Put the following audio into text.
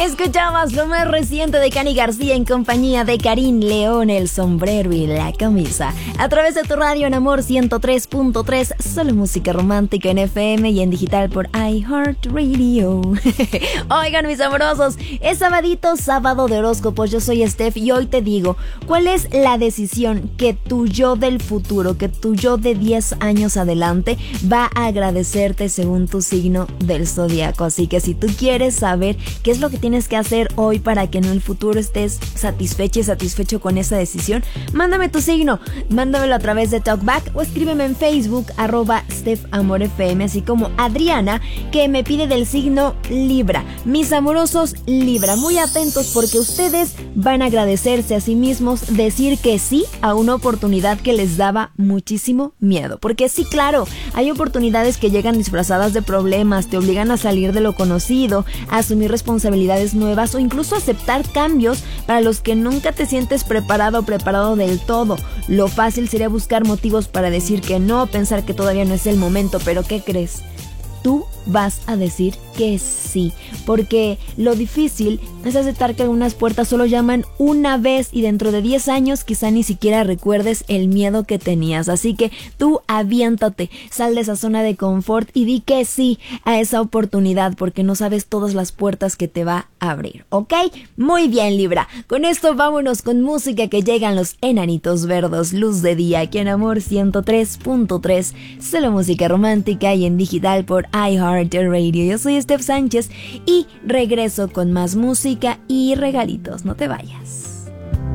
Escuchamos lo más reciente de Cani García en compañía de Karim León, el sombrero y la camisa. A través de tu radio en Amor 103.3, solo música romántica en FM y en digital por iHeartRadio. Oigan, mis amorosos, es sabadito, sábado de horóscopos. Yo soy Steph y hoy te digo, ¿cuál es la decisión que tu yo del futuro, que tu yo de 10 años adelante va a agradecerte según tu signo del zodiaco? Así que si tú quieres saber qué es lo que tienes que hacer hoy para que en el futuro estés satisfecha y satisfecho con esa decisión, mándame tu signo, mándamelo a través de Talkback o escríbeme en Facebook @StephAmorFM, así como Adriana, que me pide del signo Libra. Mis amorosos Libra, muy atentos porque ustedes van a agradecerse a sí mismos, decir que sí a una oportunidad que les daba muchísimo miedo, porque sí, claro, hay oportunidades que llegan disfrazadas de problemas, te obligan a salir de lo conocido, a asumir responsabilidades nuevas o incluso aceptar cambios para los que nunca te sientes preparado o preparado del todo. Lo fácil sería buscar motivos para decir que no, pensar que todavía no es el momento, pero ¿qué crees? Tú vas a decir que sí, porque lo difícil es aceptar que algunas puertas solo llaman una vez y dentro de 10 años quizá ni siquiera recuerdes el miedo que tenías. Así que tú aviéntate, sal de esa zona de confort y di que sí a esa oportunidad, porque no sabes todas las puertas que te va a abrir, ¿ok? Muy bien, Libra, con esto vámonos con música que llegan los Enanitos Verdes, Luz de Día, aquí en Amor 103.3, solo música romántica y en digital por iHeartRadio. Yo soy Steph Sánchez y regreso con más música y regalitos. No te vayas.